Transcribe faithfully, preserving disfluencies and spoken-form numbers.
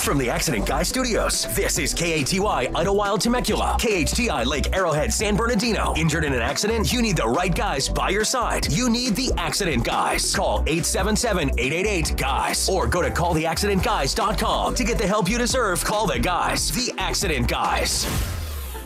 From the Accident Guy Studios, this is K A T Y Idlewild Temecula, K H T I Lake Arrowhead San Bernardino. Injured in an accident? You need the right guys by your side. You need the Accident Guys. Call eight seven seven, eight eight eight, GUYS or go to call the accident guys dot com to get the help you deserve. Call the guys. The Accident Guys.